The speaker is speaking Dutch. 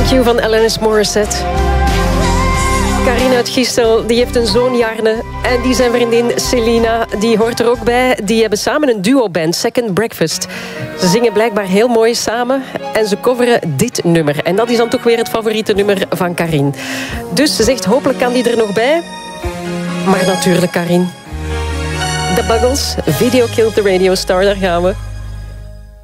Thank You van Alanis Morissette. Karin uit Gistel, die heeft een zoon, Jarne. En die zijn vriendin Selina, die hoort er ook bij. Die hebben samen een duo-band, Second Breakfast. Ze zingen blijkbaar heel mooi samen. En ze coveren dit nummer. En dat is dan toch weer het favoriete nummer van Karin. Dus ze zegt, hopelijk kan die er nog bij. Maar natuurlijk, Karin. The Buggles, Video Killed the Radio Star, daar gaan we.